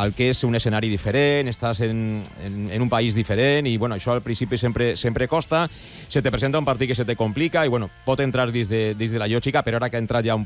al que és un escenari diferent, estàs en un país diferent, i bueno, això al principi sempre costa, se te presenta un partit que se te complica, i bueno, pot entrar dins de la lògica, però ara que ha entrat ja